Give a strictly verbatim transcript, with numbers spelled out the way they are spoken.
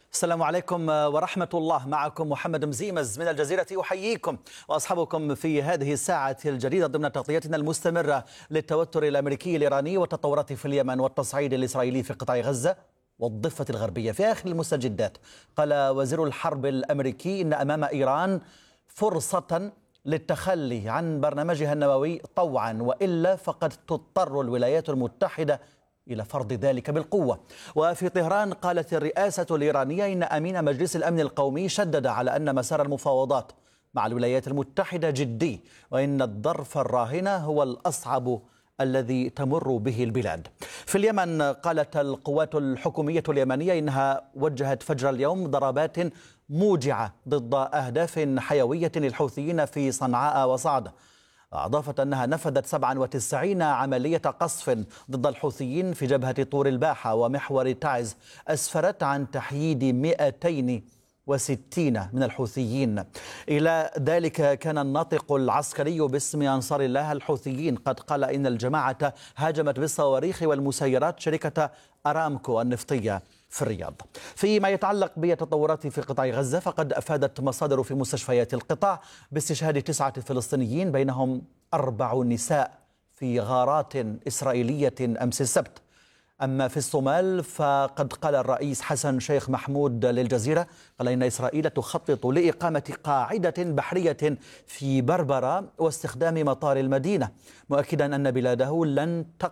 السلام عليكم ورحمة الله. معكم محمد مزيمز من الجزيرة، أحييكم وأصحابكم في هذه الساعة الجديدة ضمن تغطيتنا المستمرة للتوتر الأمريكي الإيراني والتطورات في اليمن والتصعيد الإسرائيلي في قطاع غزة والضفة الغربية. في آخر المستجدات قال وزير الحرب الأمريكي إن أمام إيران فرصة للتخلي عن برنامجها النووي طوعا، وإلا فقد تضطر الولايات المتحدة إلى فرض ذلك بالقوة. وفي طهران قالت الرئاسة الإيرانية إن أمين مجلس الأمن القومي شدد على أن مسار المفاوضات مع الولايات المتحدة جدي، وإن الظرف الراهن هو الأصعب الذي تمر به البلاد. في اليمن قالت القوات الحكومية اليمنية إنها وجهت فجر اليوم ضربات موجعة ضد أهداف حيوية للحوثيين في صنعاء وصعدة. أضافت أنها نفذت سبعة وتسعين عملية قصف ضد الحوثيين في جبهة طور الباحة ومحور تعز، أسفرت عن تحييد مئتين وستين من الحوثيين. إلى ذلك كان الناطق العسكري باسم أنصار الله الحوثيين قد قال إن الجماعة هاجمت بالصواريخ والمسيرات شركة أرامكو النفطية في الرياض. فيما يتعلق بالتطورات في قطاع غزة، فقد أفادت مصادر في مستشفيات القطاع باستشهاد تسعة فلسطينيين بينهم أربع نساء في غارات إسرائيلية أمس السبت. أما في الصومال فقد قال الرئيس حسن شيخ محمود للجزيرة قال إن إسرائيل تخطط لإقامة قاعدة بحرية في بربرة واستخدام مطار المدينة، مؤكدا أن بلاده لن